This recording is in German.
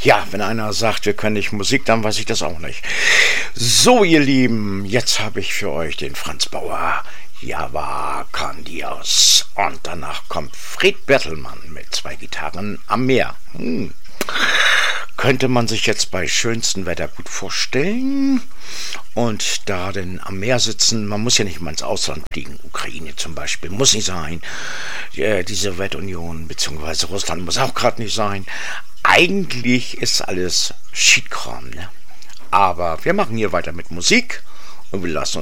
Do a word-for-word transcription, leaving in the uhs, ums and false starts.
Ja, wenn einer sagt, wir können nicht Musik, dann weiß ich das auch nicht. So, ihr Lieben, jetzt habe ich für euch den Franz Bauer. Java Candios. Und danach kommt Fred Bertelmann mit zwei Gitarren am Meer. Hm. Könnte man sich jetzt bei schönstem Wetter gut vorstellen. Und da denn am Meer sitzen, man muss ja nicht mal ins Ausland fliegen, Ukraine zum Beispiel, muss nicht sein. Äh, die Sowjetunion bzw. Russland muss auch gerade nicht sein. Eigentlich ist alles Schiedkram, ne? Aber wir machen hier weiter mit Musik und wir lassen uns